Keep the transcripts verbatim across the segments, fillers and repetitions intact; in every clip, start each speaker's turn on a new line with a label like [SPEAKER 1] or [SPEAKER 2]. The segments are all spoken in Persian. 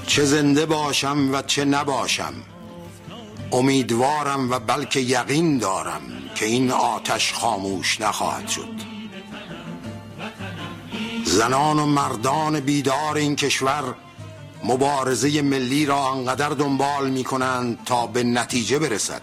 [SPEAKER 1] چه زنده باشم و چه نباشم، امیدوارم و بلکه یقین دارم که این آتش خاموش نخواهد شد. زنان و مردان بیدار این کشور مبارزه ملی را انقدر دنبال می کنند تا به نتیجه برسد.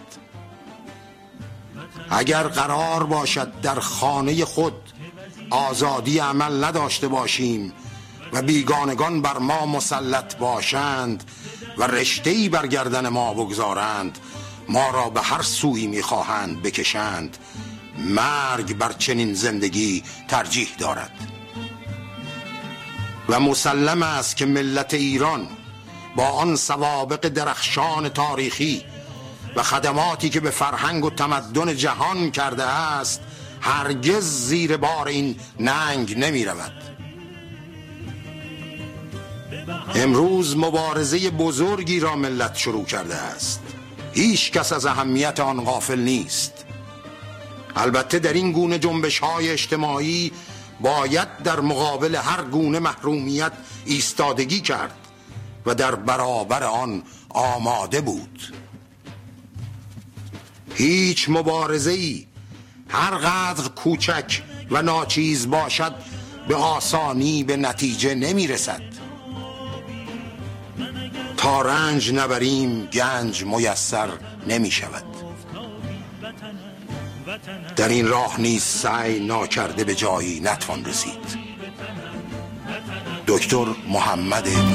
[SPEAKER 1] اگر قرار باشد در خانه خود آزادی عمل نداشته باشیم و بیگانگان بر ما مسلط باشند و رشته‌ای بر گردن ما بگذارند، ما را به هر سویی می‌خواهند بکشند، مرگ بر چنین زندگی ترجیح دارد. و مسلم است که ملت ایران با آن سوابق درخشان تاریخی و خدماتی که به فرهنگ و تمدن جهان کرده است هرگز زیر بار این ننگ نمی رود. امروز مبارزه بزرگی را ملت شروع کرده است. هیچ کس از اهمیت آن غافل نیست. البته در این گونه جنبش‌های اجتماعی باید در مقابل هر گونه محرومیت ایستادگی کرد و در برابر آن آماده بود. هیچ مبارزه‌ای هر قدر کوچک و ناچیز باشد به آسانی به نتیجه نمی رسد. تا رنج نبریم گنج میسر نمی شود. در این راه نیز سعی ناکرده به جایی نتوان رسید. دکتر محمد